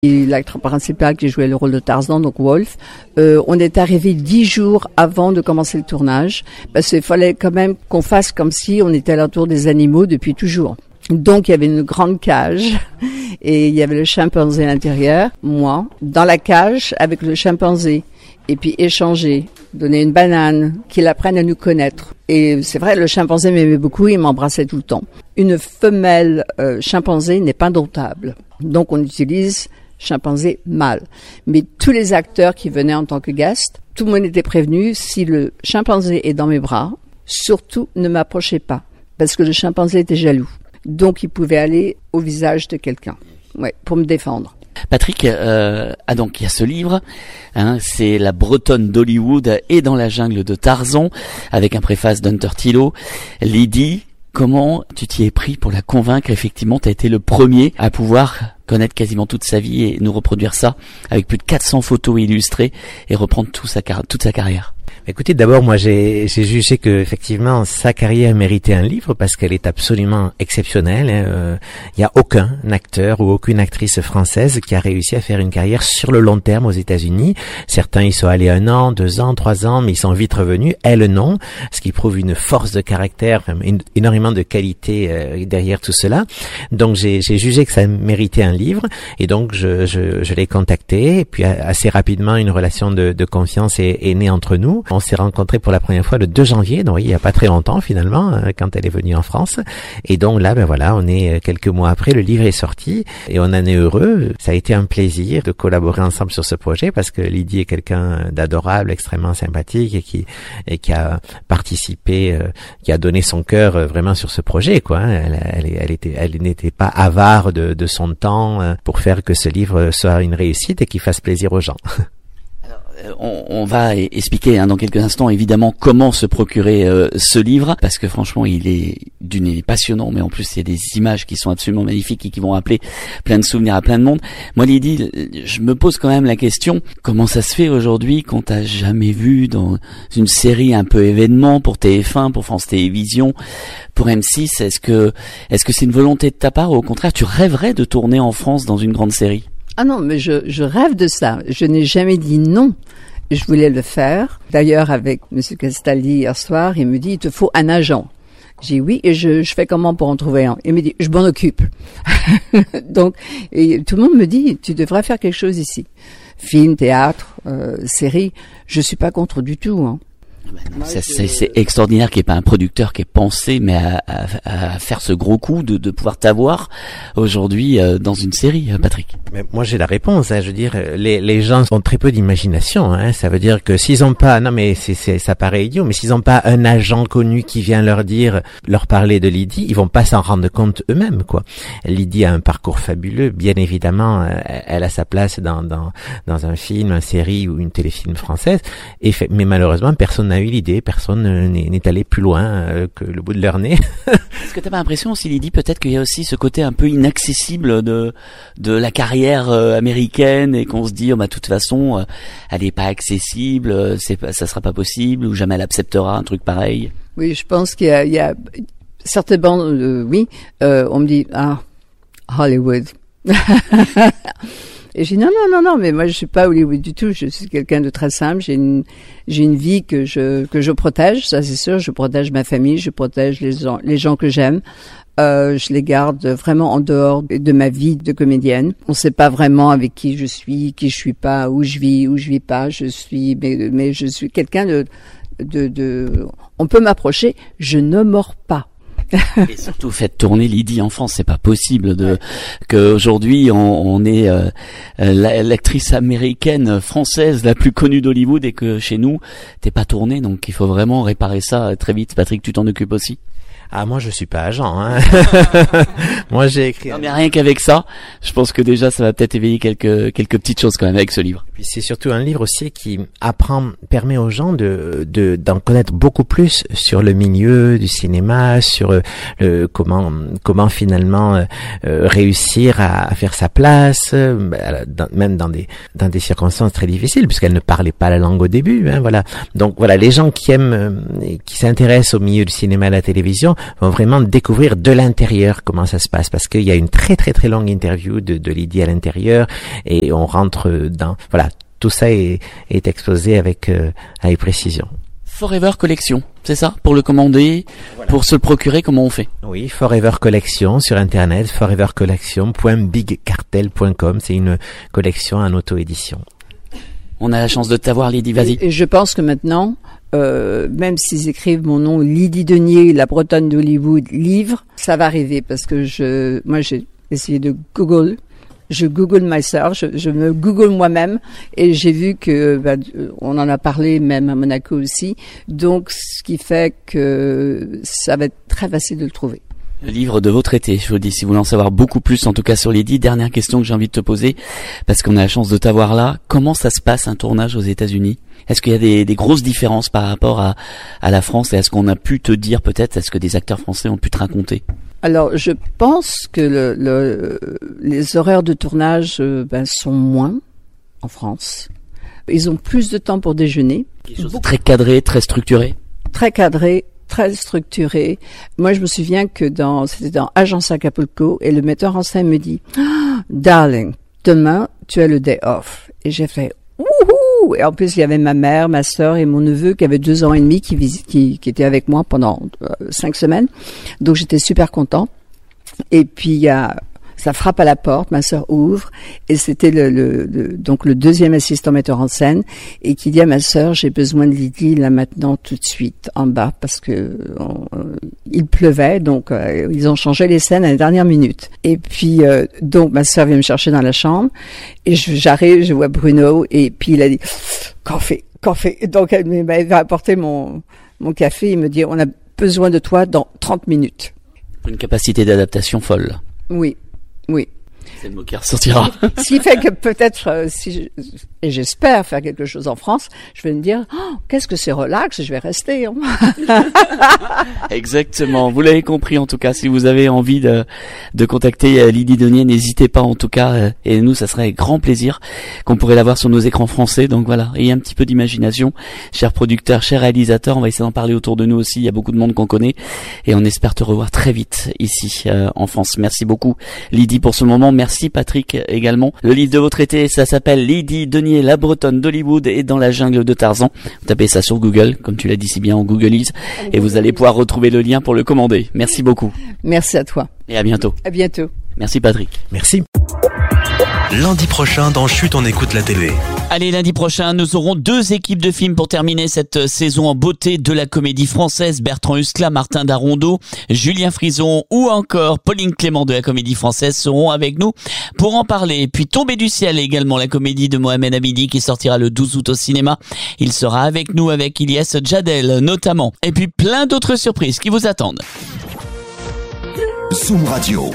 Et l'acteur principal qui jouait le rôle de Tarzan, donc Wolf, on est arrivé 10 jours avant de commencer le tournage, parce qu'il fallait quand même qu'on fasse comme si on était à l'entour des animaux depuis toujours. Donc il y avait une grande cage et il y avait le chimpanzé à l'intérieur, moi, dans la cage avec le chimpanzé. Et puis échanger, donner une banane, qu'il apprenne à nous connaître. Et c'est vrai, le chimpanzé m'aimait beaucoup, il m'embrassait tout le temps. Une femelle chimpanzé n'est pas domptable. Donc on utilise chimpanzé mâle. Mais tous les acteurs qui venaient en tant que guest, tout le monde était prévenu, si le chimpanzé est dans mes bras, surtout ne m'approchez pas, parce que le chimpanzé était jaloux. Donc il pouvait aller au visage de quelqu'un, pour me défendre. Patrick, donc il y a ce livre, c'est La Bretonne d'Hollywood et dans la jungle de Tarzan, avec un préface d'Hunter Tilo. Lydie, comment tu t'y es pris pour la convaincre? Effectivement, tu as été le premier à pouvoir connaître quasiment toute sa vie et nous reproduire ça avec plus de 400 photos illustrées et reprendre toute sa carrière. Écoutez, d'abord, moi, j'ai jugé que effectivement sa carrière méritait un livre parce qu'elle est absolument exceptionnelle. Il y a aucun acteur ou aucune actrice française qui a réussi à faire une carrière sur le long terme aux États-Unis. Certains y sont allés 1 an, 2 ans, 3 ans, mais ils sont vite revenus. Elle, non, ce qui prouve une force de caractère, énormément de qualité derrière tout cela. Donc, j'ai jugé que ça méritait un livre et donc je l'ai contacté. Et puis assez rapidement, une relation de confiance est née entre nous. On s'est rencontrés pour la première fois le 2 janvier, donc il y a pas très longtemps finalement, quand elle est venue en France. Et donc là, on est quelques mois après, le livre est sorti et on en est heureux. Ça a été un plaisir de collaborer ensemble sur ce projet parce que Lydie est quelqu'un d'adorable, extrêmement sympathique et qui a participé, qui a donné son cœur vraiment sur ce projet, quoi. Elle n'était pas avare de son temps pour faire que ce livre soit une réussite et qu'il fasse plaisir aux gens. On va expliquer dans quelques instants évidemment comment se procurer ce livre parce que franchement il est passionnant, mais en plus il y a des images qui sont absolument magnifiques et qui vont rappeler plein de souvenirs à plein de monde. Moi Lydie, je me pose quand même la question, comment ça se fait aujourd'hui qu'on t'a jamais vu dans une série un peu événement pour TF1, pour France Télévisions, pour M6? Est-ce que c'est une volonté de ta part ou au contraire tu rêverais de tourner en France dans une grande série? Ah non, mais je rêve de ça. Je n'ai jamais dit non. Je voulais le faire. D'ailleurs, avec Monsieur Castaldi hier soir, il me dit, il te faut un agent. J'ai dit oui, et je fais comment pour en trouver un? Il me dit, je m'en occupe. Donc, et tout le monde me dit, tu devrais faire quelque chose ici. Film, théâtre, série, je suis pas contre du tout, hein. C'est extraordinaire qu'il n'y ait pas un producteur qui ait pensé mais à faire ce gros coup de pouvoir t'avoir aujourd'hui dans une série, Patrick. Mais moi j'ai la réponse, je veux dire, les gens ont très peu d'imagination, ça veut dire que s'ils ont pas, non mais ça paraît idiot, mais s'ils ont pas un agent connu qui vient leur parler de Lydie, ils vont pas s'en rendre compte eux-mêmes, quoi. Lydie a un parcours fabuleux, bien évidemment, elle a sa place dans un film, une série ou une téléfilm française, mais malheureusement personne n'a eu l'idée, personne n'est allé plus loin que le bout de leur nez. Est-ce que t'as pas l'impression aussi, Lydie, peut-être qu'il y a aussi ce côté un peu inaccessible de la carrière américaine et qu'on se dit, de toute façon, elle est pas accessible, ça sera pas possible ou jamais elle acceptera un truc pareil? Oui, je pense qu'il y a certainement, oui, on me dit, Hollywood. Et j'ai dit non, mais moi je suis pas Hollywood du tout, je suis quelqu'un de très simple, j'ai une vie que je protège, ça c'est sûr, je protège ma famille, je protège les gens que j'aime. Je les garde vraiment en dehors de ma vie de comédienne. On sait pas vraiment avec qui je suis pas, où je vis pas, mais je suis quelqu'un de on peut m'approcher, je ne mords pas. Et surtout, faites tourner Lydie en France, c'est pas possible qu'aujourd'hui on est l'actrice américaine française la plus connue d'Hollywood et que chez nous t'es pas tournée, donc il faut vraiment réparer ça très vite. Patrick, tu t'en occupes aussi? Ah, moi, je suis pas agent, Moi, j'ai écrit. Non, mais rien qu'avec ça, je pense que déjà, ça va peut-être éveiller quelques petites choses quand même avec ce livre. Et puis, c'est surtout un livre aussi qui permet aux gens d'en connaître beaucoup plus sur le milieu du cinéma, sur comment finalement réussir à faire sa place, même dans des circonstances très difficiles, puisqu'elle ne parlait pas la langue au début, voilà. Donc, voilà, les gens qui s'intéressent au milieu du cinéma et à la télévision vont vraiment découvrir de l'intérieur comment ça se passe, parce qu'il y a une très très très longue interview de Lydie à l'intérieur, et on rentre dans, voilà, tout ça est exposé avec précision. Forever Collection, c'est ça? Pour le commander, voilà. Pour se le procurer, comment on fait? Oui, Forever Collection sur internet, forevercollection.bigcartel.com, c'est une collection en auto-édition. On a la chance de t'avoir, Lydie, vas-y. Et je pense que maintenant, même s'ils écrivent mon nom, Lydie Denier, la Bretonne d'Hollywood, livre, ça va arriver, parce que moi j'ai essayé de Google. Je Google myself, je me Google moi-même, et j'ai vu que on en a parlé même à Monaco aussi. Donc, ce qui fait que ça va être très facile de le trouver. Le livre de votre été, je vous dis, si vous voulez en savoir beaucoup plus, en tout cas sur Lydie. Dernière question que j'ai envie de te poser, parce qu'on a la chance de t'avoir là. Comment ça se passe un tournage aux États-Unis? Est-ce qu'il y a des grosses différences par rapport à la France, et est-ce qu'on a pu te dire peut-être, est-ce que des acteurs français ont pu te raconter? Alors, je pense que les horaires de tournage sont moins en France. Ils ont plus de temps pour déjeuner. Quelque chose de très cadré, très structuré. Très cadré, très structuré. Moi, je me souviens que c'était dans Agence Acapulco, et le metteur en scène me dit « Darling, demain, tu as le day off. » Et j'ai fait « Wouhou !» Et en plus, il y avait ma mère, ma sœur et mon neveu qui avait 2 ans et demi qui étaient avec moi pendant 5 semaines. Donc, j'étais super content. Et puis, ça frappe à la porte, ma sœur ouvre, et c'était donc le deuxième assistant metteur en scène, et qui dit à ma sœur, j'ai besoin de Lydie là maintenant tout de suite en bas, parce que il pleuvait, donc ils ont changé les scènes à la dernière minute. Et puis donc ma sœur vient me chercher dans la chambre, et j'arrive, je vois Bruno, et puis il a dit café. Donc elle m'avait apporté mon café, il me dit on a besoin de toi dans 30 minutes. Une capacité d'adaptation folle. Oui. C'est le mot qui ressortira. Ce qui fait que peut-être, et j'espère faire quelque chose en France, je vais me dire, qu'est-ce que c'est relax, je vais rester. Hein. Exactement. Vous l'avez compris, en tout cas. Si vous avez envie de contacter Lydie Denier, n'hésitez pas, en tout cas. Et nous, ça serait avec grand plaisir qu'on pourrait la voir sur nos écrans français. Donc voilà. Ayez un petit peu d'imagination. Chers producteurs, chers réalisateurs, on va essayer d'en parler autour de nous aussi. Il y a beaucoup de monde qu'on connaît. Et on espère te revoir très vite ici, en France. Merci beaucoup, Lydie, pour ce moment. Merci, Patrick, également. Le livre de votre été, ça s'appelle Lydie Denier, la Bretonne d'Hollywood et dans la jungle de Tarzan. Vous tapez ça sur Google, comme tu l'as dit si bien en Googleise, et vous allez pouvoir retrouver le lien pour le commander. Merci beaucoup. Merci à toi. Et à bientôt. À bientôt. Merci, Patrick. Merci. Lundi prochain, dans Chut, on écoute la télé. Allez, lundi prochain, nous aurons 2 équipes de films pour terminer cette saison en beauté de la comédie française. Bertrand Huskla, Martin Darondeau, Julien Frison ou encore Pauline Clément de la comédie française seront avec nous pour en parler. Puis Tomber du ciel également, la comédie de Mohamed Hamidi qui sortira le 12 août au cinéma. Il sera avec nous avec Ilyes Djadel notamment. Et puis plein d'autres surprises qui vous attendent. Zoom Radio.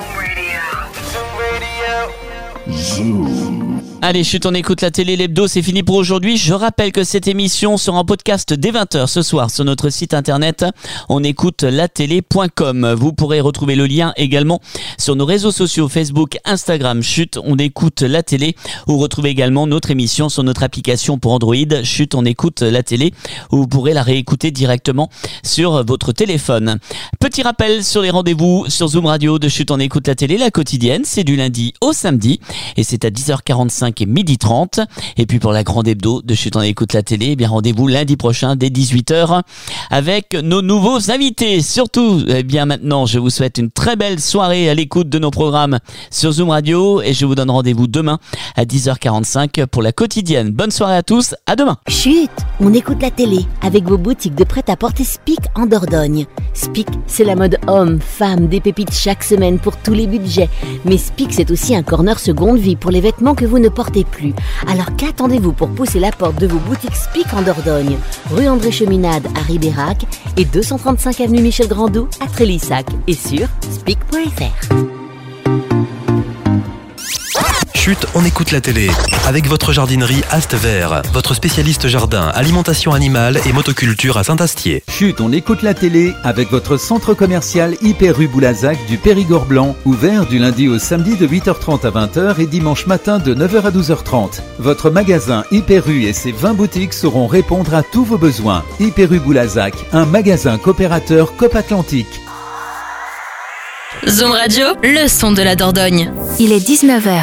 Allez, chut, on écoute la télé, l'hebdo, c'est fini pour aujourd'hui. Je rappelle que cette émission sera en podcast dès 20h ce soir sur notre site internet onécoutelatélé.com. Vous pourrez retrouver le lien également sur nos réseaux sociaux Facebook, Instagram, Chut, on écoute la télé, ou retrouvez également notre émission sur notre application pour Android, Chut, on écoute la télé, où vous pourrez la réécouter directement sur votre téléphone. Petit rappel sur les rendez-vous sur Zoom Radio de Chut, on écoute la télé, la quotidienne, c'est du lundi au samedi, et c'est à 10h45 et 12h30. Et puis pour la grande hebdo de Chut, on écoute la télé, eh bien rendez-vous lundi prochain dès 18h avec nos nouveaux invités. Surtout, eh bien maintenant, je vous souhaite une très belle soirée à l'écoute de nos programmes sur Zoom Radio, et je vous donne rendez-vous demain à 10h45 pour la quotidienne. Bonne soirée à tous, à demain. Chut, on écoute la télé avec vos boutiques de prêt-à-porter Spic en Dordogne. Spic, c'est la mode homme, femme, des pépites chaque semaine pour tous les budgets. Mais Spic, c'est aussi un corner seconde vie pour les vêtements que vous ne portez plus. Alors qu'attendez-vous pour pousser la porte de vos boutiques Spic en Dordogne, rue André Cheminade à Ribérac et 235 avenue Michel Grandot à Trélissac, et sur spic.fr. Chut, on écoute la télé. Avec votre jardinerie Ast Vert, votre spécialiste jardin, alimentation animale et motoculture à Saint-Astier. Chut, on écoute la télé avec votre centre commercial IP rue Boulazac du Périgord Blanc, ouvert du lundi au samedi de 8h30 à 20h et dimanche matin de 9h à 12h30. Votre magasin IP rue et ses 20 boutiques sauront répondre à tous vos besoins. IP rue Boulazac, un magasin coopérateur COP Atlantique. Zoom Radio, le son de la Dordogne. Il est 19h.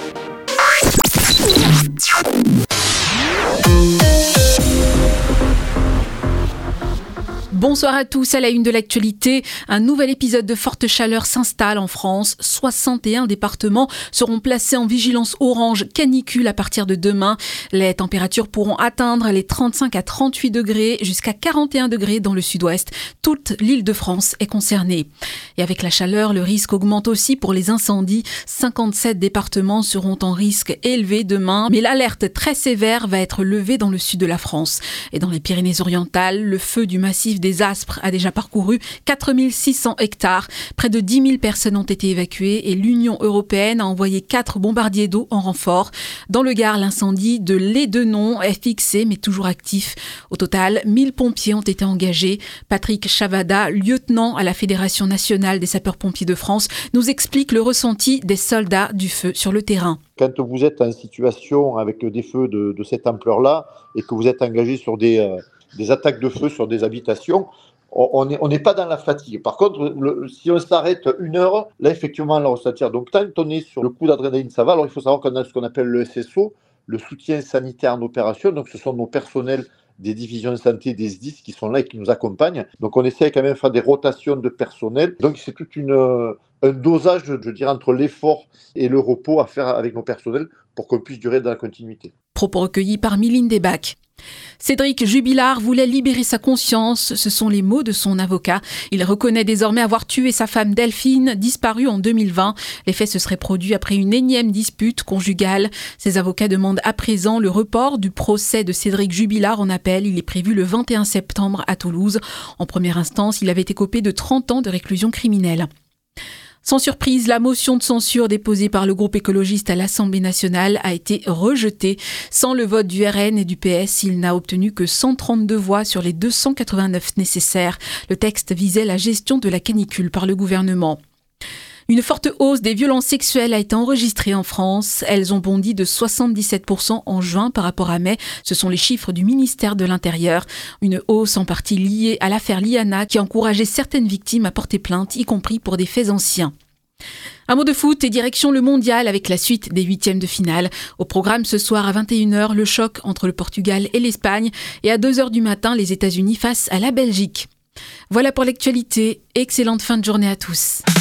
Bonsoir à tous, à la une de l'actualité. Un nouvel épisode de forte chaleur s'installe en France. 61 départements seront placés en vigilance orange canicule à partir de demain. Les températures pourront atteindre les 35 à 38 degrés, jusqu'à 41 degrés dans le sud-ouest. Toute l'île de France est concernée. Et avec la chaleur, le risque augmente aussi pour les incendies. 57 départements seront en risque élevé demain, mais l'alerte très sévère va être levée dans le sud de la France. Et dans les Pyrénées-Orientales, le feu du massif des Aspres a déjà parcouru 4600 hectares. Près de 10 000 personnes ont été évacuées et l'Union européenne a envoyé 4 bombardiers d'eau en renfort. Dans le Gard, l'incendie de l'Édenon est fixé mais toujours actif. Au total, 1000 pompiers ont été engagés. Patrick Chavada, lieutenant à la Fédération nationale des sapeurs-pompiers de France, nous explique le ressenti des soldats du feu sur le terrain. Quand vous êtes en situation avec des feux de cette ampleur-là et que vous êtes engagé sur des attaques de feu sur des habitations, on n'est pas dans la fatigue. Par contre, si on s'arrête une heure, là, effectivement, on la ressentir. Donc, tant qu'on est sur le coup d'adrénaline, ça va. Alors, il faut savoir qu'on a ce qu'on appelle le SSO, le soutien sanitaire en opération. Donc, ce sont nos personnels des divisions de santé, des SDIS qui sont là et qui nous accompagnent. Donc, on essaie quand même de faire des rotations de personnel. Donc, c'est tout un dosage, je dirais, entre l'effort et le repos à faire avec nos personnels pour qu'on puisse durer dans la continuité. Propos recueillis par Mylène Desbacs. Cédric Jubilard voulait libérer sa conscience, ce sont les mots de son avocat. Il reconnaît désormais avoir tué sa femme Delphine, disparue en 2020. Les faits se seraient produits après une énième dispute conjugale. Ses avocats demandent à présent le report du procès de Cédric Jubilard en appel. Il est prévu le 21 septembre à Toulouse. En première instance, il avait été copé de 30 ans de réclusion criminelle. Sans surprise, la motion de censure déposée par le groupe écologiste à l'Assemblée nationale a été rejetée. Sans le vote du RN et du PS, il n'a obtenu que 132 voix sur les 289 nécessaires. Le texte visait la gestion de la canicule par le gouvernement. Une forte hausse des violences sexuelles a été enregistrée en France. Elles ont bondi de 77% en juin par rapport à mai. Ce sont les chiffres du ministère de l'Intérieur. Une hausse en partie liée à l'affaire Liana qui encourageait certaines victimes à porter plainte, y compris pour des faits anciens. Un mot de foot et direction le mondial avec la suite des 8e de finale. Au programme ce soir à 21h, le choc entre le Portugal et l'Espagne. Et à 2h du matin, les États-Unis face à la Belgique. Voilà pour l'actualité. Excellente fin de journée à tous.